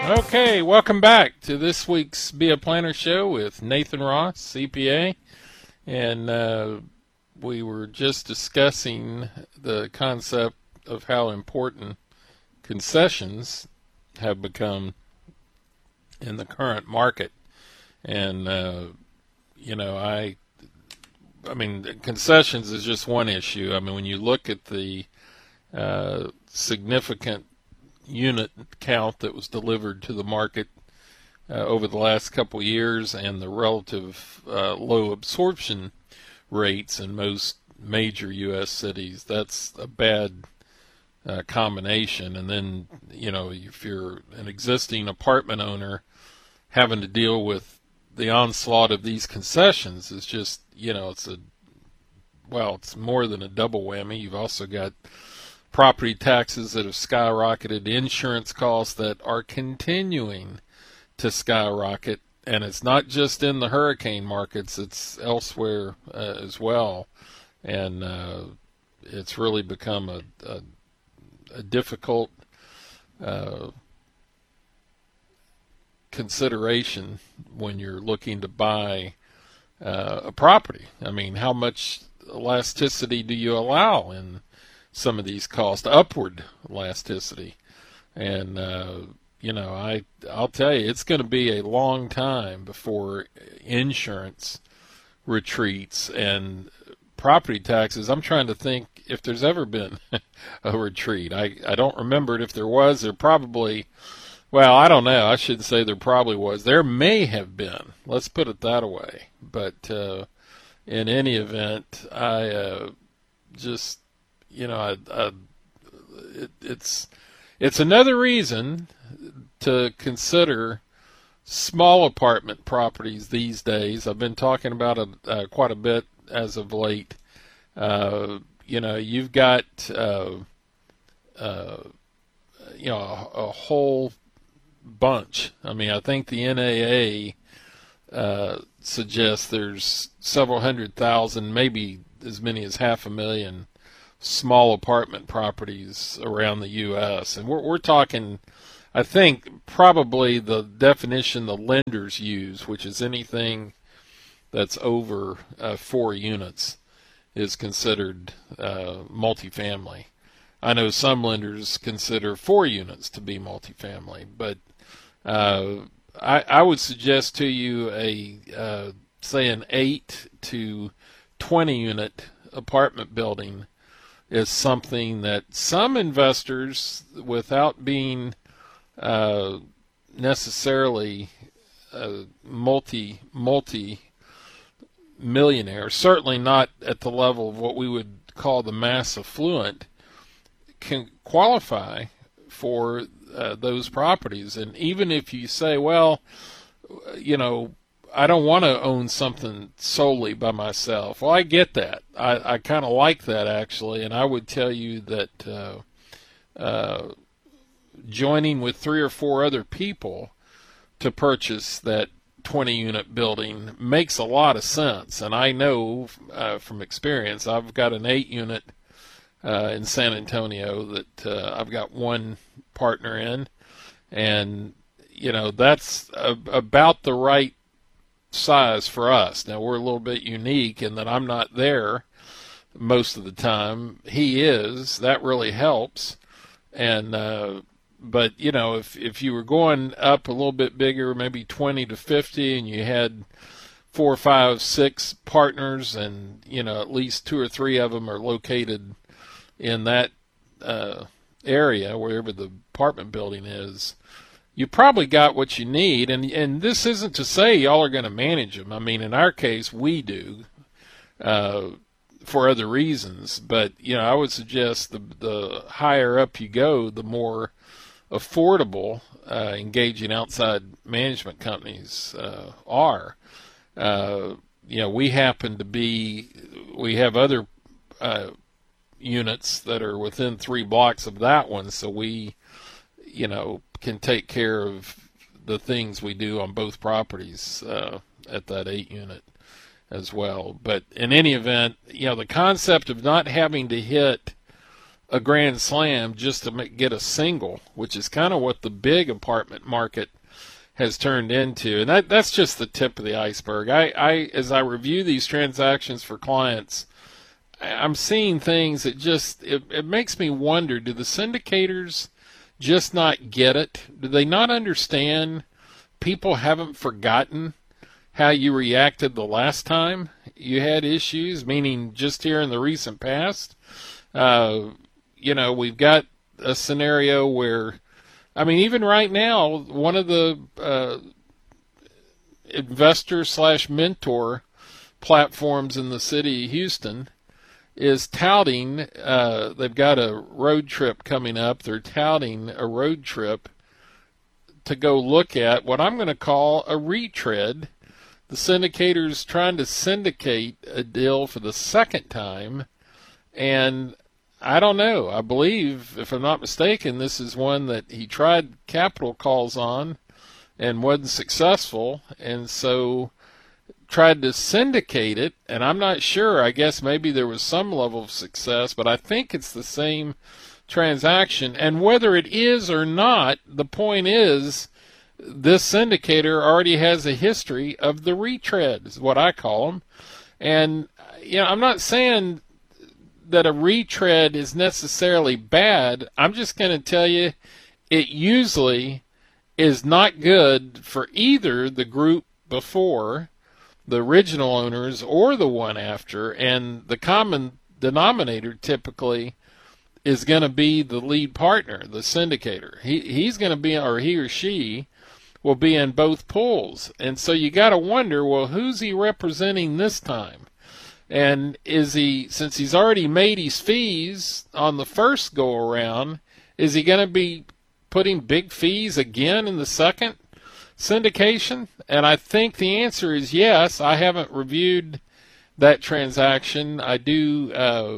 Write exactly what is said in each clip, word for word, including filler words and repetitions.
Okay, welcome back to this week's Be a Planner Show with Nathan Ross, C P A. And uh, we were just discussing the concept of how important concessions have become in the current market. And, uh, you know, I, I mean, concessions is just one issue. I mean, when you look at the uh, significant unit count that was delivered to the market uh, over the last couple of years and the relative uh, low absorption rates in most major U S cities, that's a bad uh, combination. And then, you know, if you're an existing apartment owner, having to deal with the onslaught of these concessions is just, you know, it's a, well, it's more than a double whammy. You've also got property taxes that have skyrocketed, insurance costs that are continuing to skyrocket, and it's not just in the hurricane markets, it's elsewhere uh, as well. And uh, it's really become a, a, a difficult uh, consideration when you're looking to buy uh, a property. I mean, how much elasticity do you allow in some of these costs, upward elasticity? And uh, you know, I I'll tell you, it's going to be a long time before insurance retreats and property taxes. I'm trying to think if there's ever been a retreat. I I don't remember it. If there was, there probably, well, I don't know. I should say there probably was. There may have been. Let's put it that way. But uh, in any event, I uh, just You know, I, I, it, it's it's another reason to consider small apartment properties these days. I've been talking about it uh, quite a bit as of late. Uh, you know, you've got uh, uh, you know a, a whole bunch. I mean, I think the N A A uh, suggests there's several hundred thousand, maybe as many as half a million small apartment properties around the U S And we're, we're talking, I think, probably the definition the lenders use, which is anything that's over uh, four units is considered uh, multifamily. I know some lenders consider four units to be multifamily, but uh, I, I would suggest to you a, uh, say, an eight to twenty unit apartment building is something that some investors, without being uh, necessarily uh, multi multi millionaires, certainly not at the level of what we would call the mass affluent, can qualify for uh, those properties. And even if you say, well, you know, I don't want to own something solely by myself. Well, I get that. I, I kind of like that, actually, and I would tell you that uh, uh, joining with three or four other people to purchase that twenty-unit building makes a lot of sense. And I know uh, from experience, I've got an eight-unit uh, in San Antonio that uh, I've got one partner in, and, you know, that's a, about the right size for us. Now, we're a little bit unique in that I'm not there most of the time. He is. That really helps. And uh, but you know, if if you were going up a little bit bigger, maybe twenty to fifty, and you had four, five, six partners, and you know, at least two or three of them are located in that uh, area, wherever the apartment building is, you probably got what you need. And and this isn't to say y'all are going to manage them. I mean, in our case, we do uh, for other reasons. But, you know, I would suggest the, the higher up you go, the more affordable uh, engaging outside management companies uh, are. Uh, you know, we happen to be, we have other uh, units that are within three blocks of that one, so we, you know, can take care of the things we do on both properties uh, at that eight unit as well. But in any event, you know, the concept of not having to hit a grand slam just to make, get a single, which is kind of what the big apartment market has turned into. And that, that's just the tip of the iceberg. I, I, as I review these transactions for clients, I'm seeing things that just, it, it makes me wonder, do the syndicators just not get it? Do they not understand people haven't forgotten how you reacted the last time you had issues, meaning just here in the recent past? Uh, you know, we've got a scenario where, I mean, even right now, one of the uh, investor slash mentor platforms in the city of Houston is touting, uh, they've got a road trip coming up. They're touting a road trip to go look at what I'm going to call a retread. The syndicator's trying to syndicate a deal for the second time, and I don't know. I believe, if I'm not mistaken, this is one that he tried capital calls on and wasn't successful, and so tried to syndicate it, and I'm not sure. I guess maybe there was some level of success, but I think it's the same transaction. And whether it is or not, the point is this syndicator already has a history of the retread, is what I call them. And, you know, I'm not saying that a retread is necessarily bad. I'm just going to tell you it usually is not good for either the group before, the original owners, or the one after, and the common denominator typically is going to be the lead partner, the syndicator. He he's going to be, or he or she will be in both pools. And so you got to wonder, well, who's he representing this time? And is he, since he's already made his fees on the first go around, is he going to be putting big fees again in the second syndication? And I think the answer is yes. I haven't reviewed that transaction. I do, uh,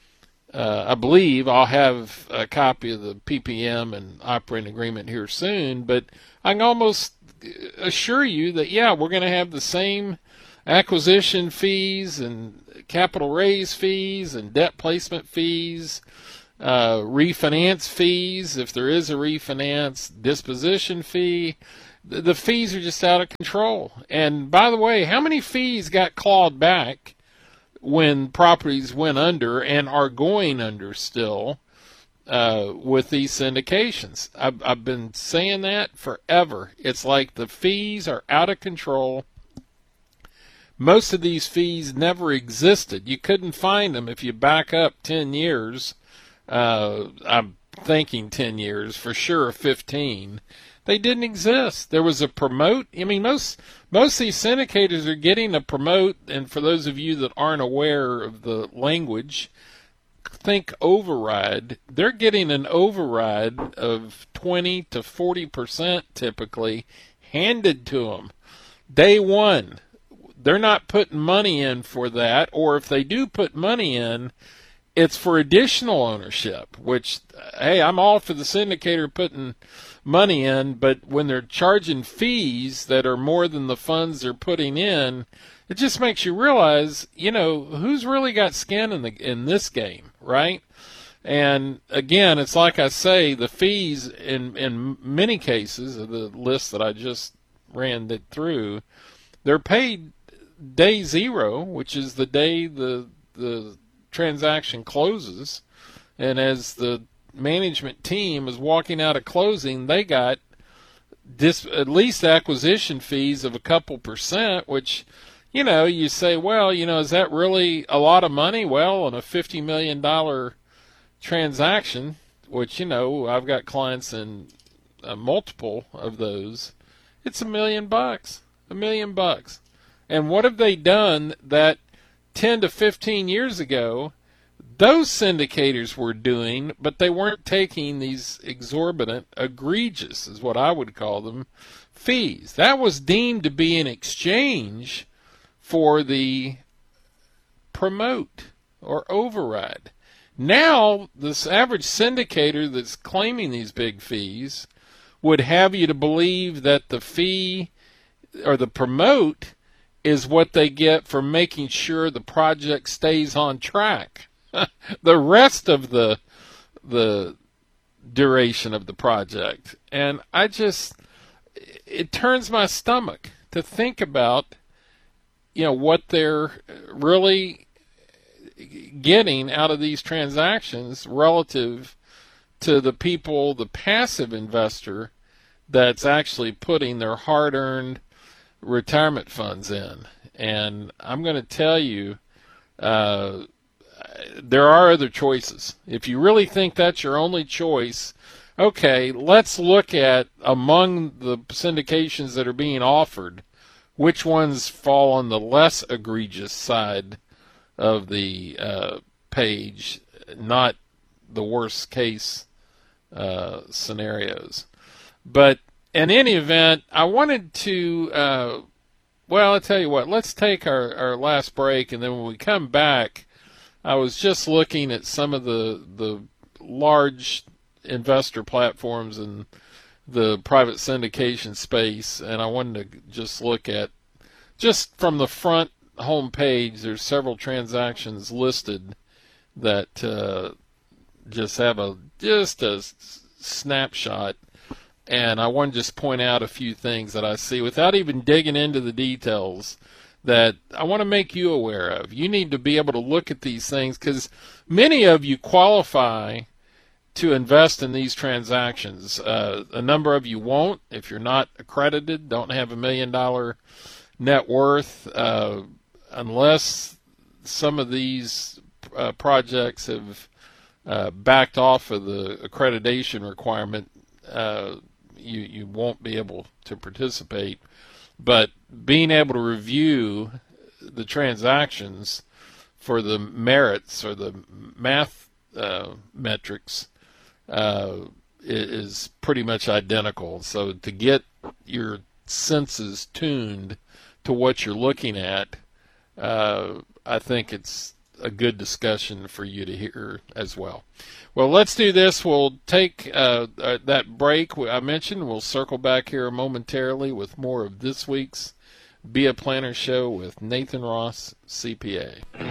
uh, I believe I'll have a copy of the P P M and operating agreement here soon, but I can almost assure you that, yeah, we're going to have the same acquisition fees and capital raise fees and debt placement fees, uh, refinance fees, if there is a refinance, disposition fee. The, the fees are just out of control. And by the way, how many fees got clawed back when properties went under and are going under still uh, with these syndications? I've, I've been saying that forever. It's like the fees are out of control. Most of these fees never existed. You couldn't find them if you back up ten years. Uh, I'm thinking ten years, for sure fifteen. They didn't exist. There was a promote. I mean, most most of these syndicators are getting a promote, and for those of you that aren't aware of the language, think override. They're getting an override of twenty to forty percent typically handed to them day one. They're not putting money in for that, or if they do put money in, it's for additional ownership, which, hey, I'm all for the syndicator putting money in, but when they're charging fees that are more than the funds they're putting in, it just makes you realize, you know, who's really got skin in the in this game, right? And again, it's like I say, the fees in in many cases of the list that I just ran it through, they're paid day zero, which is the day the the transaction closes, and as the management team is walking out of closing, they got this at least acquisition fees of a couple percent, which, you know, you say, well, you know, is that really a lot of money? Well, on a fifty million dollars transaction, which, you know, I've got clients in a multiple of those, it's a million bucks, a million bucks. And what have they done that ten to fifteen years ago those syndicators were doing, but they weren't taking these exorbitant, egregious, is what I would call them, fees? That was deemed to be an exchange for the promote or override. Now, this average syndicator that's claiming these big fees would have you to believe that the fee or the promote is what they get for making sure the project stays on track. The rest of the the duration of the project. And I just, it turns my stomach to think about, you know, what they're really getting out of these transactions relative to the people, the passive investor that's actually putting their hard-earned retirement funds in. And I'm going to tell you, uh, there are other choices. If you really think that's your only choice, okay, let's look at among the syndications that are being offered, which ones fall on the less egregious side of the uh, page, not the worst case uh, scenarios. But in any event, I wanted to, uh, well, I'll tell you what, let's take our, our last break, and then when we come back, I was just looking at some of the the large investor platforms in the private syndication space, and I wanted to just look at, just from the front home page, there's several transactions listed that uh, just have a just a snapshot, and I want to just point out a few things that I see without even digging into the details that I want to make you aware of. You need to be able to look at these things because many of you qualify to invest in these transactions. Uh, a number of you won't if you're not accredited, don't have a million dollar net worth, uh, unless some of these uh, projects have uh, backed off of the accreditation requirement. Uh, you, you won't be able to participate. But being able to review the transactions for the merits or the math uh, metrics uh, is pretty much identical. So to get your senses tuned to what you're looking at, uh, I think it's a good discussion for you to hear as well. Well, let's do this. We'll take uh, uh, that break I mentioned. We'll circle back here momentarily with more of this week's Be a Planner Show with Nathan Ross, C P A.